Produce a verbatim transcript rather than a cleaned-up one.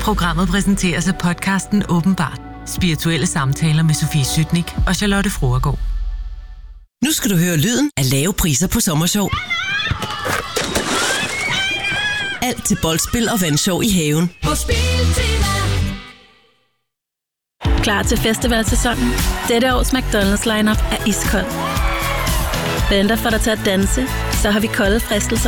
Programmet præsenteres af podcasten Åbenbart. Spirituelle samtaler med Sofie Sytnik og Charlotte Fruergaard. Nu skal du høre lyden af lave priser på Sommershow. Alt til boldspil og vandshow i haven. På Spiltema. Klar til festivalsæsonen? Dette års McDonald's lineup er iskold. Venter for dig til at danse, så har vi kolde fristelser